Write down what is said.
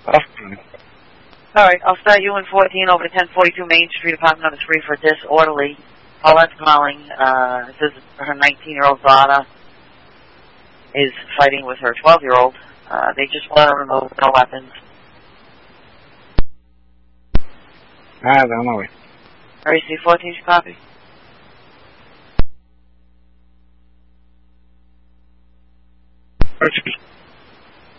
Alright, I'll start you in 14 over to 1042 Main Street, apartment number 3 for disorderly. Paulette's calling. Says her 19-year-old daughter is fighting with her 12-year-old. They just want to remove no weapons. I'm away. REC 14, you copy? RTP